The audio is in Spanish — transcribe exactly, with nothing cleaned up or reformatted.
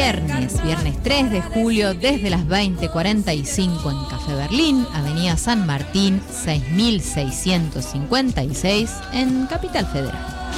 viernes, viernes tres de julio, desde las veinte cuarenta y cinco en Café Berlín, Avenida San Martín, seis mil seiscientos cincuenta y seis, en Capital Federal.